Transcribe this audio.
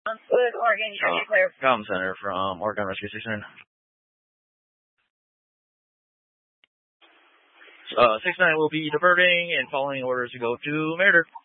With Oregon, you're clear. Comm Center from Oregon Rescue 69. 69 will be diverting and following orders to go to Meritor.